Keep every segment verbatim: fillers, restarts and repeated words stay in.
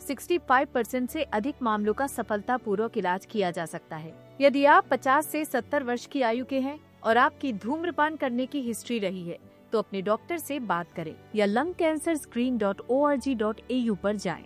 पैंसठ परसेंट से अधिक मामलों का सफलतापूर्वक इलाज किया जा सकता है। यदि आप पचास से सत्तर वर्ष की आयु के हैं और आपकी धूम्रपान करने की हिस्ट्री रही है तो अपने डॉक्टर से बात करें या lung cancer screen dot O R G dot A you पर जाएं।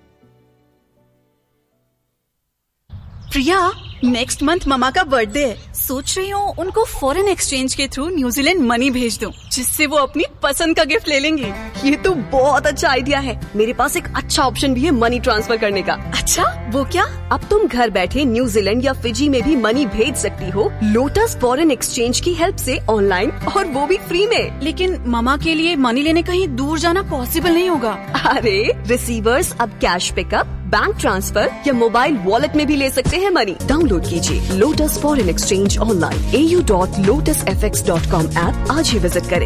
प्रिया, नेक्स्ट मंथ ममा का बर्थडे है। सोच रही हूँ उनको फॉरेन एक्सचेंज के थ्रू न्यूजीलैंड मनी भेज दूँ, जिससे वो अपनी पसंद का गिफ्ट ले लेंगी। ये तो बहुत अच्छा आइडिया है। मेरे पास एक अच्छा ऑप्शन भी है मनी ट्रांसफर करने का। अच्छा, वो क्या? अब तुम घर बैठे न्यूजीलैंड या फिजी में भी मनी भेज सकती हो लोटस फॉरेन एक्सचेंज की हेल्प से ऑनलाइन, और वो भी फ्री में। लेकिन ममा के लिए मनी लेने कहीं दूर जाना पॉसिबल नहीं होगा। अरे, रिसीवर्स अब कैश पिकअप, बैंक ट्रांसफर या मोबाइल वॉलेट में भी ले सकते हैं मनी। डाउनलोड कीजिए लोटस फॉरेन एक्सचेंज ऑनलाइन ए U dot lotus F x dot com app आज ही विजिट करें।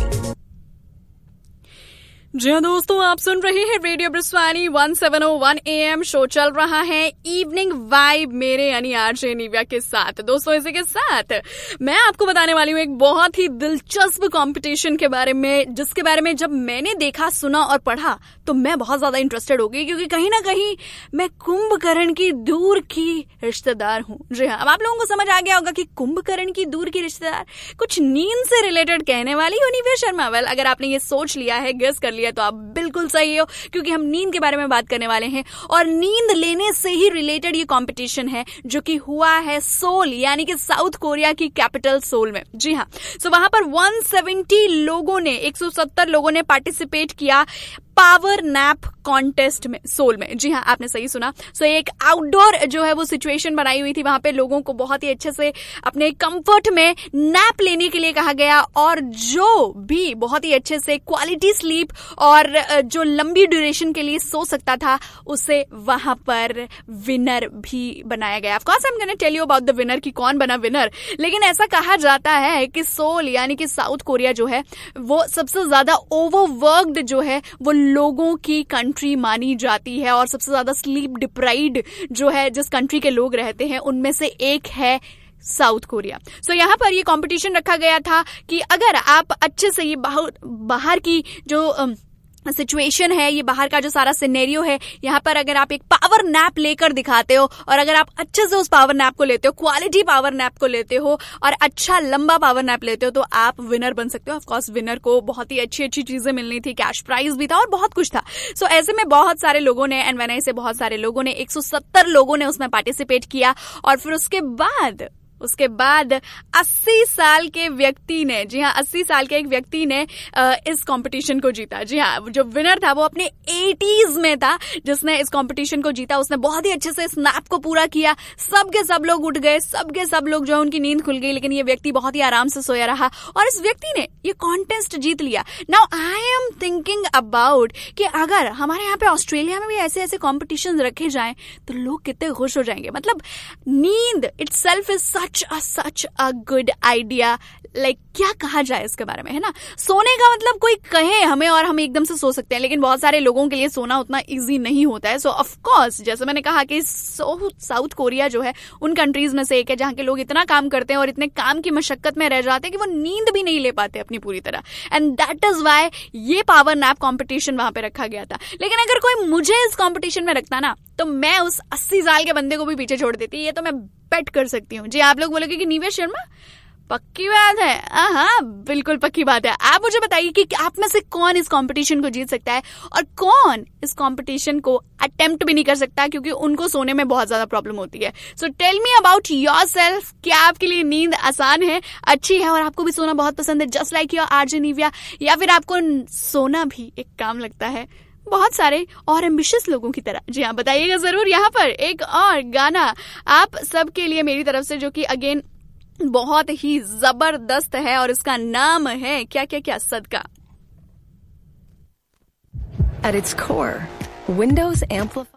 जी हाँ दोस्तों, आप सुन रहे हैं radio ब्रिस्वानी one seven O one A M. Show चल रहा है इवनिंग वाइब मेरे यानी आरजे निव्या के साथ। दोस्तों, इसी के साथ मैं आपको बताने वाली हूँ एक बहुत ही दिलचस्प कंपटीशन के बारे में, जिसके बारे में जब मैंने देखा, सुना और पढ़ा तो मैं बहुत ज्यादा इंटरेस्टेड हो गई, क्योंकि कहीं ना कहीं मैं कुंभकर्ण की दूर की रिश्तेदार हूँ। जी हाँ, अब आप लोगों को समझ आ गया होगा कि कुंभकर्ण की दूर की रिश्तेदार कुछ नींद से रिलेटेड कहने वाली हो निव्या शर्मा। वेल, अगर आपने ये सोच लिया है, गेस कर लिया तो आप बिल्कुल सही हो, क्योंकि हम नींद के बारे में बात करने वाले हैं और नींद लेने से ही रिलेटेड ये कंपटीशन है, जो कि हुआ है सोल यानी कि साउथ कोरिया की कैपिटल सोल में। जी हाँ, सो वहां पर एक सौ सत्तर लोगों ने एक सौ सत्तर लोगों ने पार्टिसिपेट किया पावर नैप कॉन्टेस्ट में सोल में। जी हाँ, आपने सही सुना। सो so, एक आउटडोर जो है वो सिचुएशन बनाई हुई थी। वहां पे लोगों को बहुत ही अच्छे से अपने कंफर्ट में नैप लेने के लिए कहा गया, और जो भी बहुत ही अच्छे से क्वालिटी स्लीप और जो लंबी ड्यूरेशन के लिए सो सकता था, उसे वहां पर विनर भी बनाया गया। Of course I am gonna tell you about the winner कि कौन बना विनर। लेकिन ऐसा कहा जाता है कि सोल यानी कि साउथ कोरिया जो है वो सबसे ज्यादा ओवरवर्क्ड जो है वो लोगों की कंट्री मानी जाती है, और सबसे ज्यादा स्लीप डिप्राइव्ड जो है जिस कंट्री के लोग रहते हैं उनमें से एक है साउथ कोरिया। सो so, यहाँ पर ये कंपटीशन रखा गया था कि अगर आप अच्छे से ये बाहर बाहर की जो सिचुएशन है, ये बाहर का जो सारा सिनेरियो है, यहाँ पर अगर आप एक पावर नैप लेकर दिखाते हो, और अगर आप अच्छे से उस पावर नैप को लेते हो, क्वालिटी पावर नैप को लेते हो और अच्छा लंबा पावर नैप लेते हो, तो आप विनर बन सकते हो। ऑफ कोर्स विनर को बहुत ही अच्छी अच्छी चीजें मिलनी थी, कैश प्राइज भी था और बहुत कुछ था। सो so, ऐसे में बहुत सारे लोगों ने एंड व्हेन आई से बहुत सारे लोगों ने एक सौ सत्तर लोगों ने उसमें पार्टिसिपेट किया, और फिर उसके बाद उसके बाद अस्सी साल के व्यक्ति ने, जी हाँ, अस्सी साल के एक व्यक्ति ने इस कंपटीशन को जीता। जी हाँ, जो विनर था वो अपने एटीज़ में था, जिसने इस कंपटीशन को जीता। उसने बहुत ही अच्छे से स्नैप को पूरा किया। सब के सब लोग उठ गए, सब के सब लोग जो उनकी नींद खुल गई, लेकिन ये व्यक्ति बहुत ही आराम से सोया रहा और इस व्यक्ति ने ये कॉन्टेस्ट जीत लिया। Now I am thinking about कि अगर हमारे यहाँ पे ऑस्ट्रेलिया में भी ऐसे ऐसे कॉम्पिटिशन रखे जाएं तो लोग कितने खुश हो जाएंगे। मतलब नींद itself is such a such a good idea। Like like, क्या कहा जाए इसके बारे में, है ना। सोने का मतलब कोई कहे हमें और हम एकदम से सो सकते हैं, लेकिन बहुत सारे लोगों के लिए सोना उतना इजी नहीं होता है। सो ऑफ कोर्स जैसे मैंने कहा कि साउथ कोरिया जो है उन कंट्रीज में से एक है जहां के लोग इतना काम करते हैं और इतने काम की मशक्कत में रह जाते हैं कि वो नींद भी नहीं ले पाते अपनी पूरी तरह, एंड दैट इज वाई ये पावर नैप कॉम्पिटिशन वहां पे रखा गया था। लेकिन अगर कोई मुझे इस कॉम्पिटिशन में रखता ना, तो मैं उस अस्सी साल के बंदे को भी पीछे छोड़ देती। ये तो मैं बेट कर सकती हूँ। जी, आप लोग बोलोगे कि निव्या शर्मा पक्की बात है? हाँ, बिल्कुल पक्की बात है। आप मुझे बताइए कि आप में से कौन इस कंपटीशन को जीत सकता है और कौन इस कंपटीशन को अटेम्प्ट भी नहीं कर सकता, क्योंकि उनको सोने में बहुत ज्यादा प्रॉब्लम होती है। So tell me about yourself. क्या आपके लिए नींद आसान है, अच्छी है और आपको भी सोना बहुत पसंद है, just like your RJ Nivea, या फिर आपको सोना भी एक काम लगता है बहुत सारे और एम्बिशियस लोगों की तरह? जी हाँ, बताइएगा जरूर। यहाँ पर एक और गाना आप सबके लिए मेरी तरफ से, जो कि अगेन बहुत ही जबरदस्त है और इसका नाम है क्या क्या क्या सदका। At its core, Windows amplifies